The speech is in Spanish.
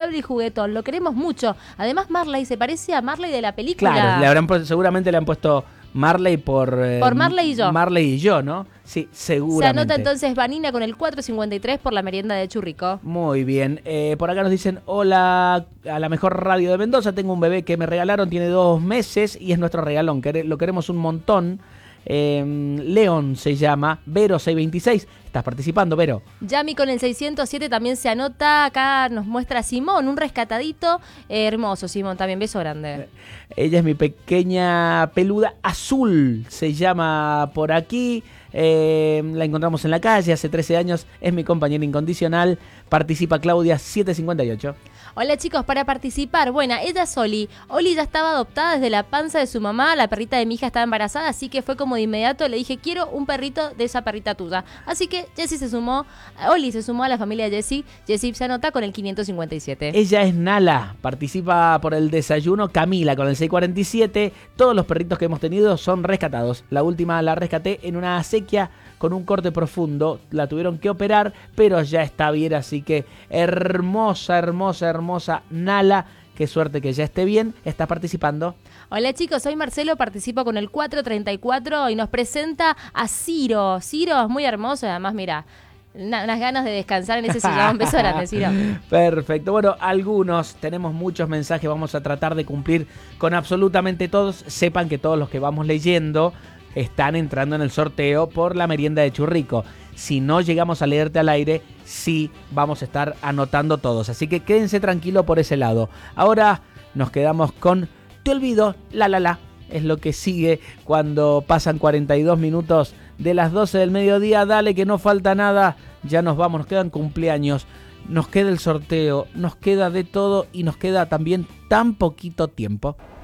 adorable y juguetón. Lo queremos mucho. Además, Marley se parece a Marley de la película. Claro, seguramente le han puesto Marley por Marley y yo. Marley y yo, ¿no? Sí, seguramente. Se anota entonces Vanina con el 453 por la merienda de Churrico. Muy bien. Por acá nos dicen, hola, a la mejor radio de Mendoza. Tengo un bebé que me regalaron, tiene 2 meses y es nuestro regalón. Lo queremos un montón. León se llama, Vero 626. Estás participando, Vero. Yami con el 607 también se anota. Acá nos muestra Simón, un rescatadito. Hermoso, Simón, también beso grande. Ella es mi pequeña peluda azul, se llama por aquí. La encontramos en la calle hace 13 años. Es mi compañera incondicional. Participa Claudia 758. Hola chicos, para participar, buena, ella es Oli. Oli ya estaba adoptada desde la panza de su mamá, la perrita de mi hija estaba embarazada, así que fue como de inmediato, le dije, quiero un perrito de esa perrita tuya. Así que Oli se sumó a la familia de Jessie. Jessie se anota con el 557. Ella es Nala, participa por el desayuno Camila con el 647. Todos los perritos que hemos tenido son rescatados. La última la rescaté en una acequia con un corte profundo, la tuvieron que operar, pero ya está bien, así que hermosa Nala, qué suerte que ya esté bien, está participando. Hola chicos, soy Marcelo, participo con el 434 y nos presenta a Ciro. Ciro es muy hermoso, además mira, unas ganas de descansar en ese sillón. Un beso grande, Ciro. Perfecto, bueno, tenemos muchos mensajes, vamos a tratar de cumplir con absolutamente todos. Sepan que todos los que vamos leyendo están entrando en el sorteo por la merienda de Churrico. Si no llegamos a leerte al aire, sí vamos a estar anotando todos. Así que quédense tranquilos por ese lado. Ahora nos quedamos con Te olvido, la. Es lo que sigue cuando pasan 42 minutos de las 12 del mediodía. Dale que no falta nada. Ya nos vamos, nos quedan cumpleaños. Nos queda el sorteo, nos queda de todo y nos queda también tan poquito tiempo.